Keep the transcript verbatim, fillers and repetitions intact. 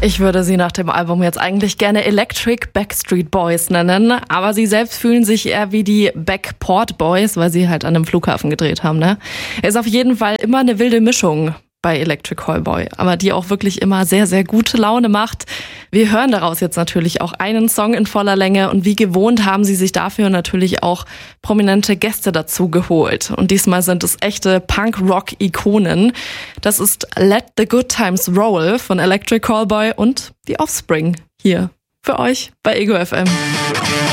Ich würde sie nach dem Album jetzt eigentlich gerne Electric Backstreet Boys nennen, aber sie selbst fühlen sich eher wie die Backport Boys, weil sie halt an einem Flughafen gedreht haben, ne? Ist auf jeden Fall immer eine wilde Mischung bei Electric Callboy, aber die auch wirklich immer sehr, sehr gute Laune macht. Wir hören daraus jetzt natürlich auch einen Song in voller Länge und wie gewohnt haben sie sich dafür natürlich auch prominente Gäste dazu geholt. Und diesmal sind es echte Punk-Rock-Ikonen. Das ist Let the Good Times Roll von Electric Callboy und The Offspring hier für euch bei Ego F M.